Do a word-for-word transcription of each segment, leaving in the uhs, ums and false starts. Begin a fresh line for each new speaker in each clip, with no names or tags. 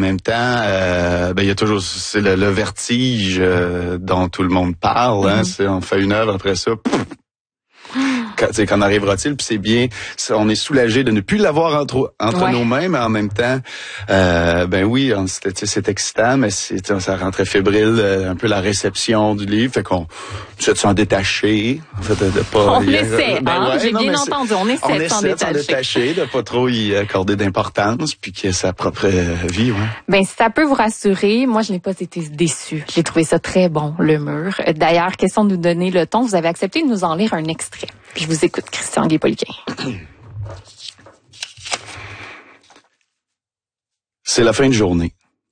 même temps, euh, ben il y a toujours c'est le, le vertige euh, dont tout le monde parle. Hein, mm-hmm. C'est on fait une œuvre après ça. Pouf, Quand, quand arrivera-t-il, puis c'est bien, on est soulagé de ne plus l'avoir entre, entre ouais. nos mains, mais en même temps, euh, ben oui, c'est, c'est excitant, mais c'est, ça rendrait fébrile euh, un peu la réception du livre, fait qu'on essaie de s'en détacher, en fait, de, de pas...
On y, essaie, ben hein, ouais, j'ai non, bien entendu, on essaie,
on
de, s'en
essaie de s'en détacher, de pas trop y accorder d'importance, puis qu'il y ait sa propre vie, ouais.
Ben, si ça peut vous rassurer, moi, je n'ai pas été déçue. J'ai trouvé ça très bon, le mur. D'ailleurs, question de nous donner le ton, vous avez accepté de nous en lire un extrait. Je vous écoute, Christian Guay-Poliquin.
C'est la fin de journée.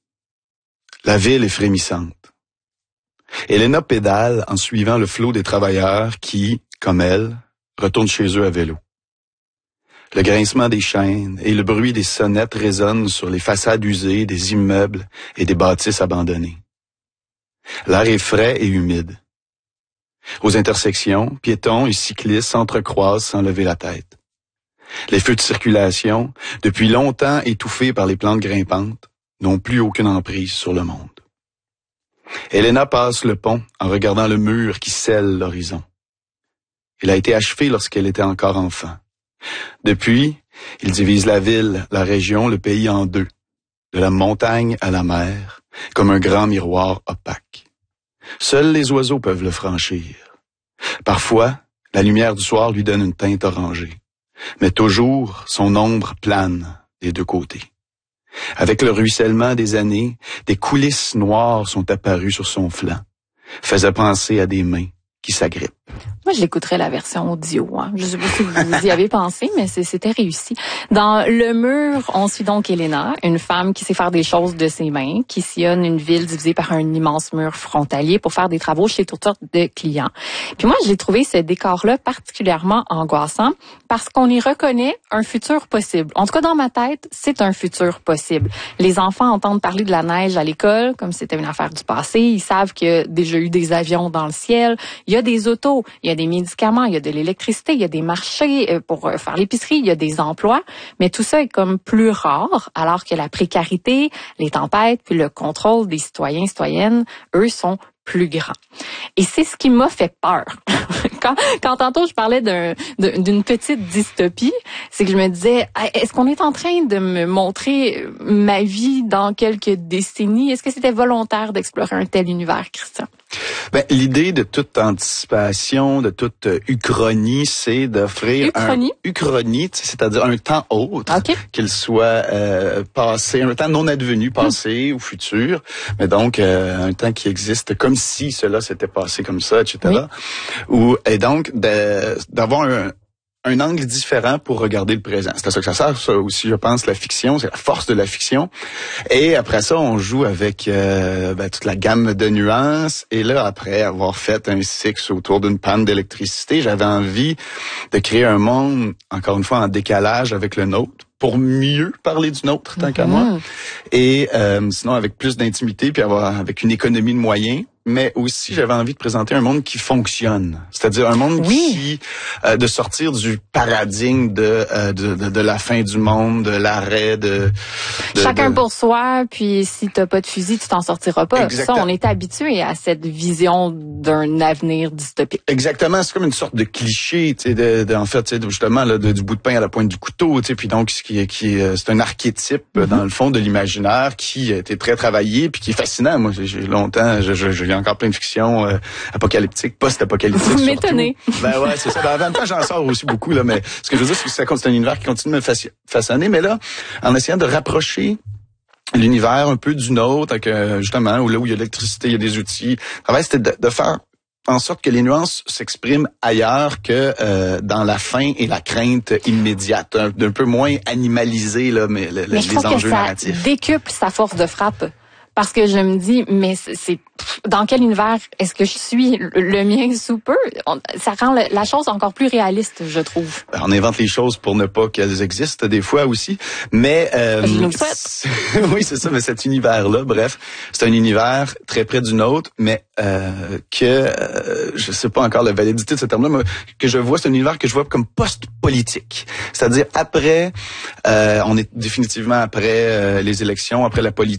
La ville est frémissante. Elena pédale en suivant le flot des travailleurs qui, comme elle, retournent chez eux à vélo. Le grincement des chaînes et le bruit des sonnettes résonnent sur les façades usées des immeubles et des bâtisses abandonnées. L'air est frais et humide. Aux intersections, piétons et cyclistes s'entrecroisent sans lever la tête. Les feux de circulation, depuis longtemps étouffés par les plantes grimpantes, n'ont plus aucune emprise sur le monde. Elena passe le pont en regardant le mur qui scelle l'horizon. Il a été achevé lorsqu'elle était encore enfant. Depuis, il divise la ville, la région, le pays en deux, de la montagne à la mer, comme un grand miroir opaque. Seuls les oiseaux peuvent le franchir. Parfois, la lumière du soir lui donne une teinte orangée. Mais toujours, son ombre plane des deux côtés. Avec le ruissellement des années, des coulisses noires sont apparues sur son flanc, faisaient penser à des mains qui s'agrippent.
Moi, je l'écouterais la version audio. Hein. Je sais pas si vous y avez pensé, mais c'est, c'était réussi. Dans Le Mur, on suit donc Elena, une femme qui sait faire des choses de ses mains, qui sillonne une ville divisée par un immense mur frontalier pour faire des travaux chez toutes sortes de clients. Puis moi, j'ai trouvé ce décor-là particulièrement angoissant parce qu'on y reconnaît un futur possible. En tout cas, dans ma tête, c'est un futur possible. Les enfants entendent parler de la neige à l'école comme si c'était une affaire du passé. Ils savent qu'il y a déjà eu des avions dans le ciel. Il y a des autos, il y a des médicaments, il y a de l'électricité, il y a des marchés pour faire l'épicerie, il y a des emplois, mais tout ça est comme plus rare, alors que la précarité, les tempêtes, puis le contrôle des citoyens, citoyennes, eux, sont plus grands. Et c'est ce qui m'a fait peur. quand, quand tantôt je parlais d'un, d'une petite dystopie, c'est que je me disais, est-ce qu'on est en train de me montrer ma vie dans quelques décennies? Est-ce que c'était volontaire d'explorer un tel univers, Christian?
Ben, l'idée de toute anticipation, de toute euh, uchronie, c'est d'offrir
uchronie.
un uchronie, c'est-à-dire un temps autre,
okay.
qu'il soit euh, passé, un temps non advenu, passé hum. ou futur, mais donc euh, un temps qui existe comme si cela s'était passé comme ça, et cetera. Oui. Ou et donc de, d'avoir un un angle différent pour regarder le présent. C'est à ça que ça sert, ça aussi, je pense, la fiction, c'est la force de la fiction. Et après ça, on joue avec euh, ben, toute la gamme de nuances. Et là, après avoir fait un cycle autour d'une panne d'électricité, j'avais envie de créer un monde, encore une fois, en décalage avec le nôtre, pour mieux parler du nôtre, tant mm-hmm. qu'à moi. Et euh, sinon, avec plus d'intimité, puis avoir avec une économie de moyens. Mais aussi, j'avais envie de présenter un monde qui fonctionne. C'est-à-dire un monde
oui.
qui... Euh, de sortir du paradigme de, euh, de, de, de la fin du monde, de l'arrêt, de... de
Chacun
de...
pour soi, puis si t'as pas de fusil, tu t'en sortiras pas. Exactement. Ça, on est habitué à cette vision d'un avenir dystopique.
Exactement. C'est comme une sorte de cliché, tu sais, de, de, en fait, tu sais, justement, là, de, du bout de pain à la pointe du couteau, tu sais, puis donc, ce qui, qui, c'est un archétype, mm-hmm. dans le fond, de l'imaginaire qui a été très travaillé, puis qui est fascinant. Moi, j'ai, j'ai longtemps, je, je, je encore plein de fiction euh, apocalyptique, post-apocalyptique.
Vous m'étonnez.
Ben ouais, c'est ça. Ben, en même temps, j'en sors aussi beaucoup, là, mais ce que je veux dire, c'est que ça, c'est un univers qui continue de me façonner, mais là, en essayant de rapprocher l'univers un peu du nôtre, avec, euh, justement, où là où il y a de l'électricité, il y a des outils. Le travail, c'était de, de faire en sorte que les nuances s'expriment ailleurs que euh, dans la faim et la crainte immédiate, un, un peu moins animalisé, là, mais, le,
mais
les
je trouve
enjeux
que ça
narratifs.
Décuple sa force de frappe. Parce que je me dis, mais c'est dans quel univers est-ce que je suis? Le mien sous peu? On, ça rend le, la chose encore plus réaliste, je trouve.
On invente les choses pour ne pas qu'elles existent des fois aussi, mais euh,
je nous le souhaite.
Oui, c'est ça. Mais cet univers-là, bref, c'est un univers très près du nôtre, mais euh, que euh, je sais pas encore la validité de ce terme-là, mais que je vois, c'est un univers que je vois comme post-politique, c'est-à-dire après, euh, on est définitivement après euh, les élections, après la politique.